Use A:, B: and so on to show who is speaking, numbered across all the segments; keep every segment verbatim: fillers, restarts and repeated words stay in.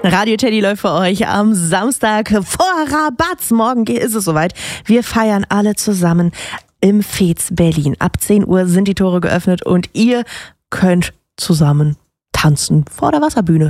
A: Radio Teddy läuft für euch am Samstag vor Rabatz. Morgen ist es soweit. Wir feiern alle zusammen im Fez Berlin. Ab zehn Uhr sind die Tore geöffnet und ihr könnt zusammen tanzen vor der Wasserbühne.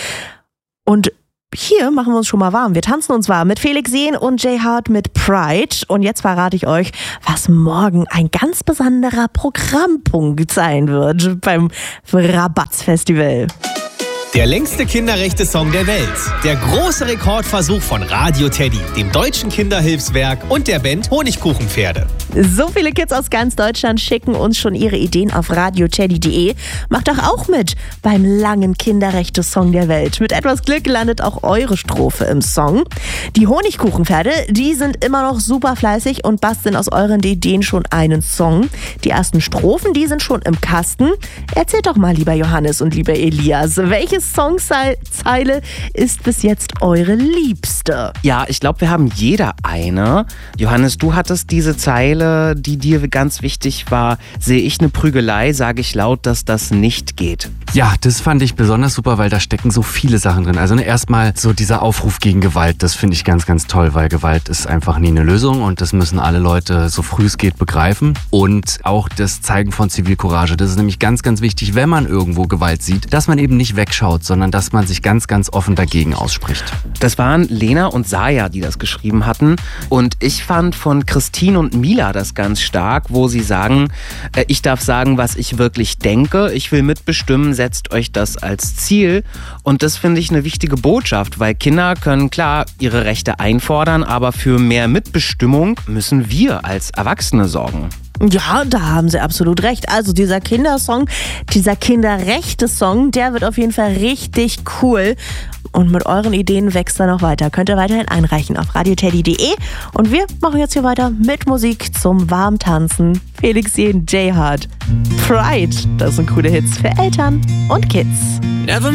A: Und hier machen wir uns schon mal warm. Wir tanzen uns warm mit Felix Jähn und Jay Hart mit Pride. Und jetzt verrate ich euch, was morgen ein ganz besonderer Programmpunkt sein wird beim Rabatz-Festival.
B: Der längste Kinderrechte-Song der Welt. Der große Rekordversuch von Radio Teddy, dem Deutschen Kinderhilfswerk und der Band Honigkuchenpferde.
A: So viele Kids aus ganz Deutschland schicken uns schon ihre Ideen auf radio teddy punkt de. Macht doch auch mit beim langen Kinderrechte-Song der Welt. Mit etwas Glück landet auch eure Strophe im Song. Die Honigkuchenpferde, die sind immer noch super fleißig und basteln aus euren Ideen schon einen Song. Die ersten Strophen, die sind schon im Kasten. Erzählt doch mal, lieber Johannes und lieber Elias, welche Songzeile ist bis jetzt eure liebste?
C: Ja, ich glaube, wir haben jeder eine. Johannes, du hattest diese Zeile, die dir ganz wichtig war. Sehe ich eine Prügelei, sage ich laut, dass das nicht geht.
D: Ja, das fand ich besonders super, weil da stecken so viele Sachen drin. Also ne, erstmal so dieser Aufruf gegen Gewalt, das finde ich ganz, ganz toll, weil Gewalt ist einfach nie eine Lösung und das müssen alle Leute so früh es geht begreifen. Und auch das Zeigen von Zivilcourage, das ist nämlich ganz, ganz wichtig, wenn man irgendwo Gewalt sieht, dass man eben nicht wegschaut, sondern dass man sich ganz, ganz offen dagegen ausspricht.
C: Das waren Lena und Saya, die das geschrieben hatten. Und ich fand von Christine und Mila das ganz stark, wo sie sagen, äh, ich darf sagen, was ich wirklich denke. Ich will mitbestimmen, setzt euch das als Ziel. Und das finde ich eine wichtige Botschaft, weil Kinder können klar ihre Rechte einfordern, aber für mehr Mitbestimmung müssen wir als Erwachsene sorgen.
A: Ja, da haben sie absolut recht. Also dieser Kindersong, dieser Kinderrechte-Song, der wird auf jeden Fall richtig cool. Und mit euren Ideen wächst er noch weiter. Könnt ihr weiterhin einreichen auf radio teddy punkt de. Und wir machen jetzt hier weiter mit Musik zum Warmtanzen. Felix Jähn, Jay Hart, Pride. Das sind coole Hits für Eltern und Kids.
B: Never